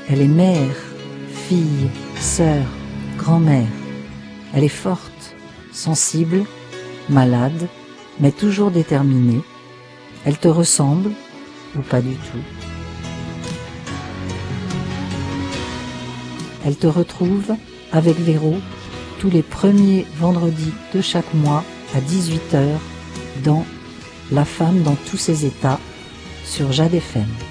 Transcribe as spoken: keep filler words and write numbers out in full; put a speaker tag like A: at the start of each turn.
A: Elle est mère, fille, sœur, grand-mère. Elle est forte, sensible, malade, mais toujours déterminée. Elle te ressemble ou pas du tout. Elle te retrouve avec Véro tous les premiers vendredis de chaque mois à dix-huit heures dans La femme dans tous ses états sur Jade F M.